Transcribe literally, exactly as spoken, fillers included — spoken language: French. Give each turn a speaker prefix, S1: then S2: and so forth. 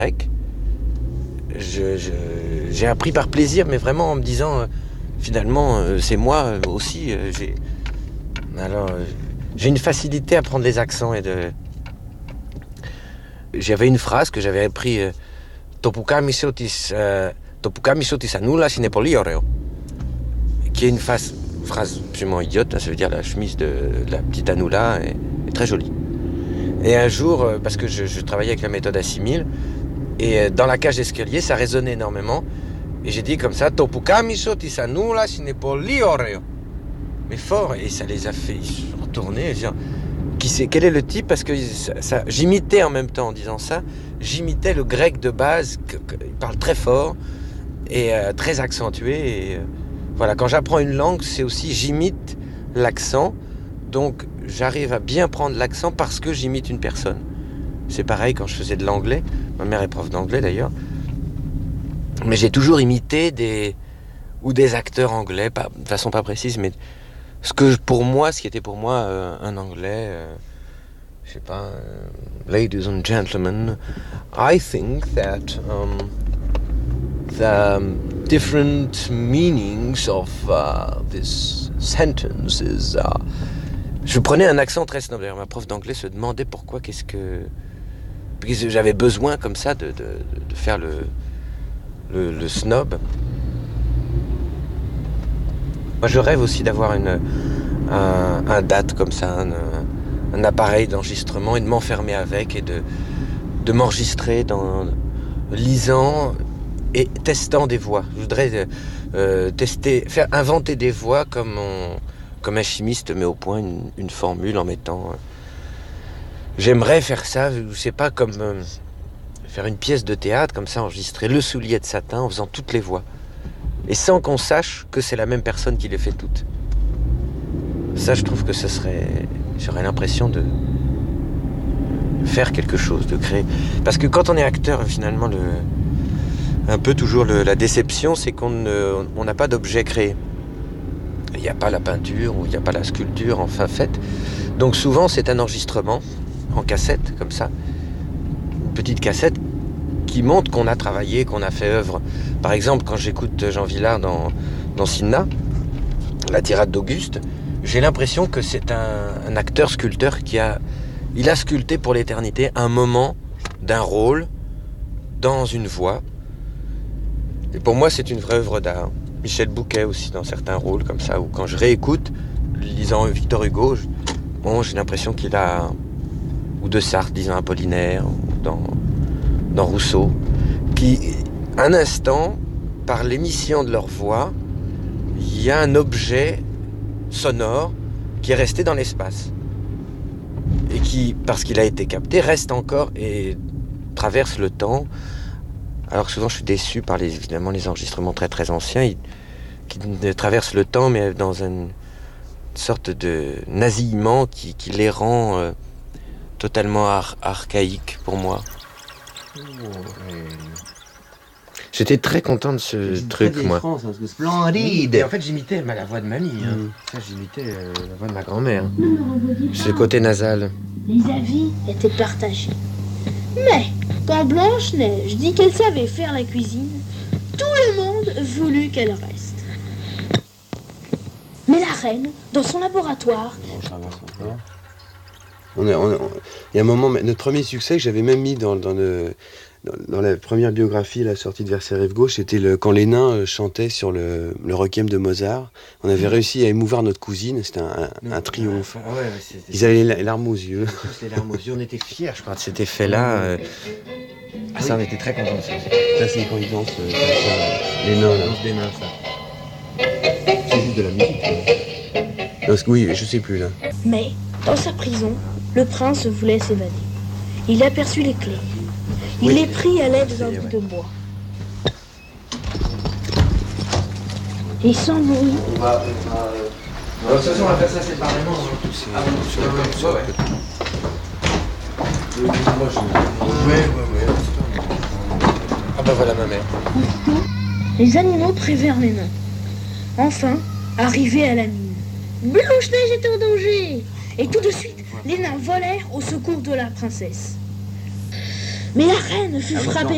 S1: Je, je, j'ai appris par plaisir, mais vraiment en me disant, euh, finalement, euh, c'est moi euh, aussi. Euh, j'ai... Alors, euh, j'ai une facilité à prendre les accents et de... J'avais une phrase que j'avais appris, euh, Topuka misotis, euh, Topuka misotis anula sine polioreo, qui est une phrase, phrase absolument idiote, hein, ça veut dire la chemise de, de la petite Anoula est, est très jolie. Et un jour, euh, parce que je, je travaillais avec la méthode Assimile, et dans la cage d'escalier, ça résonnait énormément. Et j'ai dit comme ça, Topuka misotis anula sine polioreo. Mais fort, et ça les a fait, ils se sont retournés, dire, qui c'est, quel est le type, parce que ça, ça, j'imitais en même temps en disant ça, j'imitais le grec de base, que, que, il parle très fort, et euh, très accentué, et euh, voilà, quand j'apprends une langue, c'est aussi, j'imite l'accent, donc j'arrive à bien prendre l'accent parce que j'imite une personne. C'est pareil quand je faisais de l'anglais, ma mère est prof d'anglais d'ailleurs, mais j'ai toujours imité des, ou des acteurs anglais, pas, de façon pas précise, mais ce que pour moi, ce qui était pour moi euh, un anglais, euh, je sais pas, euh, ladies and gentlemen, I think that um, the different meanings of uh, this sentence is... Uh, je prenais un accent très snob. D'ailleurs, ma prof d'anglais se demandait pourquoi, qu'est-ce que... Parce que j'avais besoin comme ça de, de, de faire le, le, le snob. Moi, je rêve aussi d'avoir une, un, un D A T comme ça, un, un appareil d'enregistrement, et de m'enfermer avec, et de, de m'enregistrer dans, lisant et testant des voix. Je voudrais euh, tester, faire inventer des voix comme, on, comme un chimiste met au point une, une formule en mettant... Euh, j'aimerais faire ça, je sais pas, comme euh, faire une pièce de théâtre, comme ça, enregistrer Le Soulier de Satin en faisant toutes les voix. Et sans qu'on sache que c'est la même personne qui les fait toutes. Ça, je trouve que ce serait... J'aurais l'impression de faire quelque chose, de créer. Parce que quand on est acteur, finalement, le... un peu toujours le... la déception, c'est qu'on ne... on n'a pas d'objet créé. Il n'y a pas la peinture, ou il n'y a pas la sculpture enfin faite. Donc souvent, c'est un enregistrement en cassette, comme ça. Une petite cassette qui montre qu'on a travaillé, qu'on a fait œuvre. Par exemple, quand j'écoute Jean Vilar dans, dans Cinna, la tirade d'Auguste, j'ai l'impression que c'est un, un acteur-sculpteur qui a... Il a sculpté pour l'éternité un moment d'un rôle dans une voix. Et pour moi, c'est une vraie œuvre d'art. Michel Bouquet aussi, dans certains rôles comme ça, où quand je réécoute, lisant Victor Hugo, je, bon, j'ai l'impression qu'il a... Ou de Sartre, disant Apollinaire, ou dans... dans Rousseau, qui, un instant, par l'émission de leur voix, il y a un objet sonore qui est resté dans l'espace. Et qui, parce qu'il a été capté, reste encore et traverse le temps. Alors que souvent, je suis déçu par les, évidemment, les enregistrements très très anciens, ils, qui traversent le temps, mais dans une sorte de nasillement qui, qui les rend euh, totalement ar- archaïques pour moi. J'étais très content de ce truc, moi.
S2: France, hein, splendide.
S1: Et en fait, j'imitais la voix de mamie. Hein. Mm. Ça, j'imitais euh, la voix de ma grand-mère. Ce côté nasal.
S3: Les avis étaient partagés. Mais quand Blanche-Neige dit qu'elle savait faire la cuisine, tout le monde voulut qu'elle reste. Mais la reine, dans son laboratoire...
S2: Bon, ça va, ça va. On est, on est, on... Il y a un moment, notre premier succès que j'avais même mis dans, dans, le, dans, dans la première biographie, la sortie de Vers Rive Gauche, c'était le, quand les nains chantaient sur le, le requiem de Mozart. On avait mmh. réussi à émouvoir notre cousine, c'était un, un, un triomphe.
S1: Ah, ouais, ouais,
S2: Ils avaient les larmes aux yeux.
S1: Les larmes aux yeux, on était fiers, je crois, de cet effet-là. Euh... Ah, ça, on était très contents de ça.
S2: Ça, c'est quand ils dansent, euh, ça, les nains, là.
S1: Des nains, ça.
S2: C'est juste de la musique. Parce que, oui, je sais plus, là.
S3: Mais, dans sa prison, le prince voulait s'évader. Il aperçut les clés. Il oui. les prit à l'aide d'un bout de bois. Et sans bruit.
S1: On va, on va, euh... De toute façon, on va faire ça séparément. Surtout si... Ah, bon, sur le sur ouais, ouais. Euh, moi, je... Ouais, ouais, ouais. Ah bah voilà ma mère.
S3: Aussitôt, les animaux prévinrent les nains. Enfin, arrivés à la mine, Blanche-Neige était en danger. Et tout de suite, les nains volèrent au secours de la princesse. Mais la reine fut frappée